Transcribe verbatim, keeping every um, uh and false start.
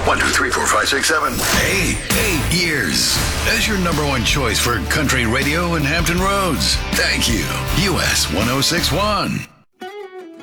One, two, three, four, five, six, seven. Eight, eight years as your number one choice for country radio in Hampton Roads. Thank you. U S one oh six one.